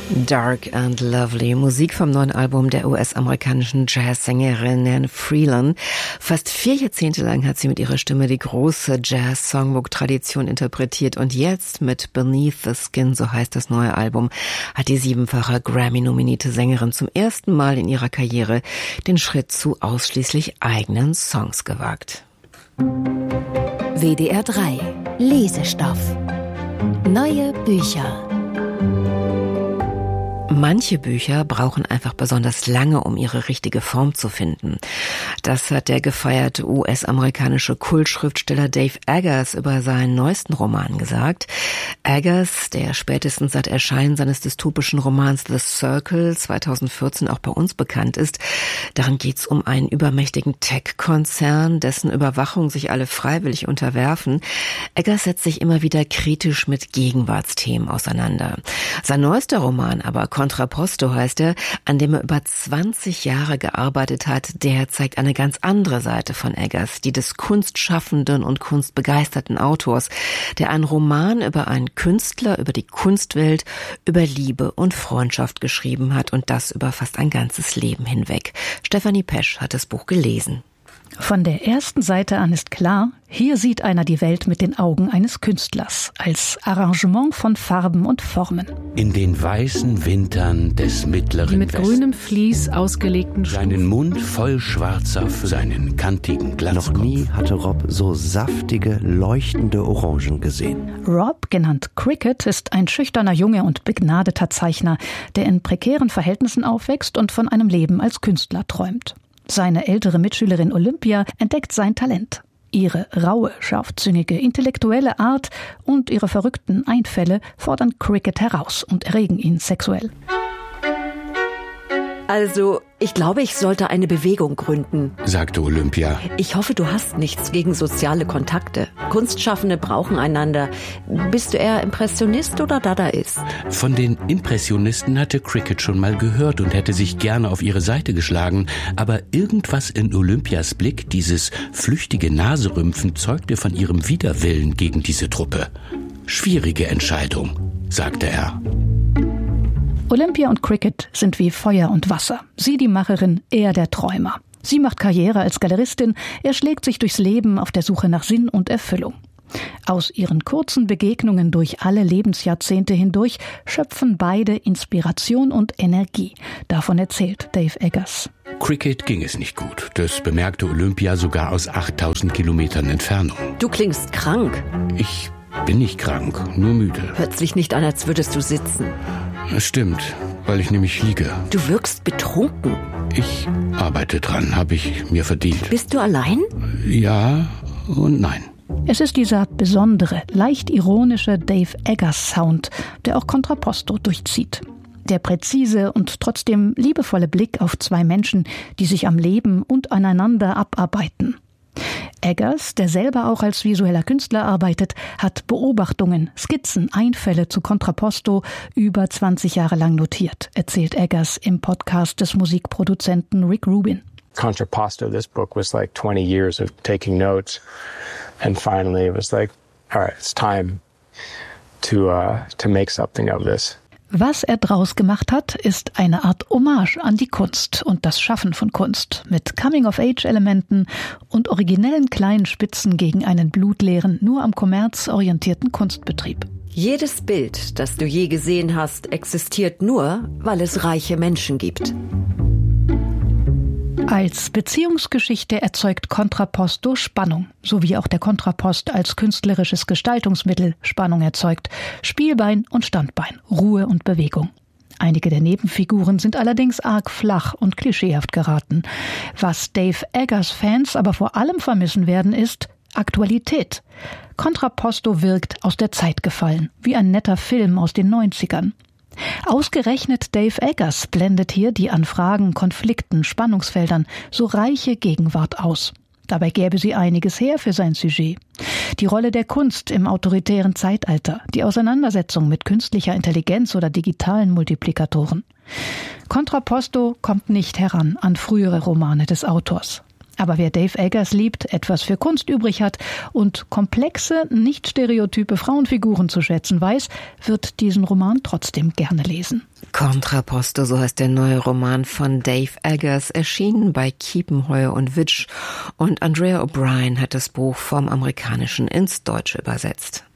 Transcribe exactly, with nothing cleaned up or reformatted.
Dark and Lovely, Musik vom neuen Album der U S-amerikanischen Jazzsängerin Nan Freeland. Fast vier Jahrzehnte lang hat sie mit ihrer Stimme die große Jazz-Songbook-Tradition interpretiert und jetzt mit Beneath the Skin, so heißt das neue Album, hat die siebenfache Grammy-nominierte Sängerin zum ersten Mal in ihrer Karriere den Schritt zu ausschließlich eigenen Songs gewagt. W D R drei Lesestoff. Neue Bücher. Manche Bücher brauchen einfach besonders lange, um ihre richtige Form zu finden. Das hat der gefeierte U S-amerikanische Kultschriftsteller Dave Eggers über seinen neuesten Roman gesagt. Eggers, der spätestens seit Erscheinen seines dystopischen Romans The Circle zweitausendvierzehn auch bei uns bekannt ist, darin geht's um einen übermächtigen Tech-Konzern, dessen Überwachung sich alle freiwillig unterwerfen. Eggers setzt sich immer wieder kritisch mit Gegenwartsthemen auseinander. Sein neuester Roman aber, Contrapposto heißt er, an dem er über zwanzig Jahre gearbeitet hat, der zeigt eine ganz andere Seite von Eggers, die des kunstschaffenden und kunstbegeisterten Autors, der einen Roman über einen Künstler, über die Kunstwelt, über Liebe und Freundschaft geschrieben hat und das über fast ein ganzes Leben hinweg. Stefanie Pesch hat das Buch gelesen. Von der ersten Seite an ist klar, hier sieht einer die Welt mit den Augen eines Künstlers, als Arrangement von Farben und Formen. In den weißen Wintern des mittleren Die mit Westens. grünem Vlies ausgelegten Stufen. Seinen Mund voll schwarzer, seinen kantigen Glatzkopf. Noch nie hatte Rob so saftige, leuchtende Orangen gesehen. Rob, genannt Cricket, ist ein schüchterner Junge und begnadeter Zeichner, der in prekären Verhältnissen aufwächst und von einem Leben als Künstler träumt. Seine ältere Mitschülerin Olympia entdeckt sein Talent. Ihre raue, scharfzüngige, intellektuelle Art und ihre verrückten Einfälle fordern Cricket heraus und erregen ihn sexuell. Also, ich glaube, ich sollte eine Bewegung gründen, sagte Olympia. Ich hoffe, du hast nichts gegen soziale Kontakte. Kunstschaffende brauchen einander. Bist du eher Impressionist oder Dadaist? Von den Impressionisten hatte Cricket schon mal gehört und hätte sich gerne auf ihre Seite geschlagen. Aber irgendwas in Olympias Blick, dieses flüchtige Naserümpfen, zeugte von ihrem Widerwillen gegen diese Truppe. Schwierige Entscheidung, sagte er. Olympia und Cricket sind wie Feuer und Wasser. Sie die Macherin, er der Träumer. Sie macht Karriere als Galeristin, er schlägt sich durchs Leben auf der Suche nach Sinn und Erfüllung. Aus ihren kurzen Begegnungen durch alle Lebensjahrzehnte hindurch schöpfen beide Inspiration und Energie. Davon erzählt Dave Eggers. Cricket ging es nicht gut. Das bemerkte Olympia sogar aus achttausend Kilometern Entfernung. Du klingst krank. Ich bin nicht krank, nur müde. Hört sich nicht an, als würdest du sitzen. Es stimmt, weil ich nämlich liege. Du wirkst betrunken. Ich arbeite dran, habe ich mir verdient. Bist du allein? Ja und nein. Es ist dieser besondere, leicht ironische Dave Eggers Sound, der auch Contrapposto durchzieht. Der präzise und trotzdem liebevolle Blick auf zwei Menschen, die sich am Leben und aneinander abarbeiten. Eggers, der selber auch als visueller Künstler arbeitet, hat Beobachtungen, Skizzen, Einfälle zu Contrapposto über zwanzig Jahre lang notiert, erzählt Eggers im Podcast des Musikproduzenten Rick Rubin. Contrapposto, this book was like twenty years of taking notes, and finally it was like, all right, it's time to uh, to make something of this. Was er draus gemacht hat, ist eine Art Hommage an die Kunst und das Schaffen von Kunst mit Coming-of-Age-Elementen und originellen kleinen Spitzen gegen einen blutleeren, nur am Kommerz orientierten Kunstbetrieb. Jedes Bild, das du je gesehen hast, existiert nur, weil es reiche Menschen gibt. Als Beziehungsgeschichte erzeugt Contrapposto Spannung, so wie auch der Kontrapost als künstlerisches Gestaltungsmittel Spannung erzeugt, Spielbein und Standbein, Ruhe und Bewegung. Einige der Nebenfiguren sind allerdings arg flach und klischeehaft geraten. Was Dave Eggers Fans aber vor allem vermissen werden, ist Aktualität. Contrapposto wirkt aus der Zeit gefallen, wie ein netter Film aus den neunzigern. Ausgerechnet Dave Eggers blendet hier die an Fragen, Konflikten, Spannungsfeldern so reiche Gegenwart aus. Dabei gäbe sie einiges her für sein Sujet. Die Rolle der Kunst im autoritären Zeitalter, die Auseinandersetzung mit künstlicher Intelligenz oder digitalen Multiplikatoren. Contrapposto kommt nicht heran an frühere Romane des Autors. Aber wer Dave Eggers liebt, etwas für Kunst übrig hat und komplexe, nicht stereotype Frauenfiguren zu schätzen weiß, wird diesen Roman trotzdem gerne lesen. Contrapposto, so heißt der neue Roman von Dave Eggers, erschienen bei Kiepenheuer und Witsch. Und Andrea O'Brien hat das Buch vom Amerikanischen ins Deutsche übersetzt.